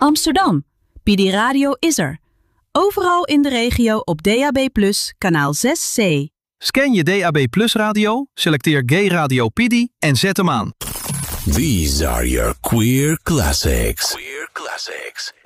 Amsterdam. PD Radio is er. Overal in de regio op DAB+, kanaal 6C. Scan je DAB+ radio, selecteer Gay Radio PD en zet hem aan. These are your queer classics. Queer classics.